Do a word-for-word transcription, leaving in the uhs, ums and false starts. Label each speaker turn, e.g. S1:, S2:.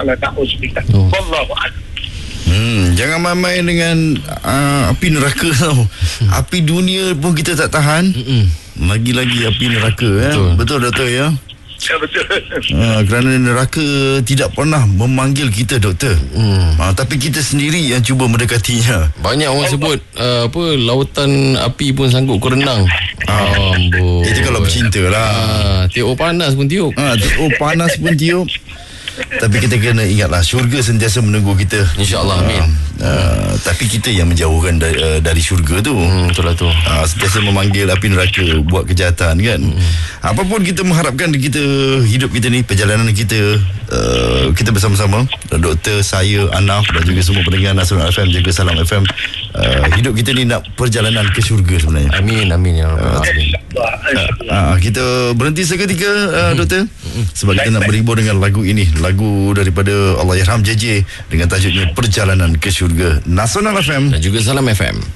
S1: taala. Ta'uzubillah.
S2: Oh.
S1: Wallahu a'lam.
S3: Hmm, jangan main-main dengan uh, api neraka tau. Api dunia pun kita tak tahan.
S2: Mm-mm.
S3: Lagi-lagi api neraka. Eh?
S2: Betul.
S3: Betul doktor ya?
S1: Ya, betul.
S3: Uh, kerana neraka tidak pernah memanggil kita doktor.
S2: Hmm.
S3: Uh, tapi kita sendiri yang cuba mendekatinya.
S2: Banyak orang sebut uh, apa lautan api pun sanggup ku renang. Amboi.
S3: Itu kalau bercinta lah.
S2: Ah, tiup panas pun tiup.
S3: Ah, tiup panas pun tiup. Tapi kita kena ingatlah, syurga sentiasa menunggu kita.
S2: InsyaAllah, amin.
S3: Uh, tapi kita yang menjauhkan dari, uh, dari syurga tu.
S2: Hmm, betul lah tu.
S3: Uh, sentiasa memanggil api neraka buat kejahatan kan. Hmm. Apapun kita mengharapkan kita hidup kita ni, perjalanan kita, uh, kita bersama-sama, doktor, saya, Anaf dan juga semua pendengar Nasional F M, juga Salam F M. Uh, hidup kita ni nak perjalanan ke syurga sebenarnya.
S2: Amin, amin ya Rabbal Alamin.
S3: Uh, uh, kita berhenti seketika uh, doktor, sebab kita nak berhibur dengan lagu ini, lagu daripada Allahyarham J J dengan tajuknya Perjalanan ke Syurga. Nasional F M
S2: Dan juga Salam F M.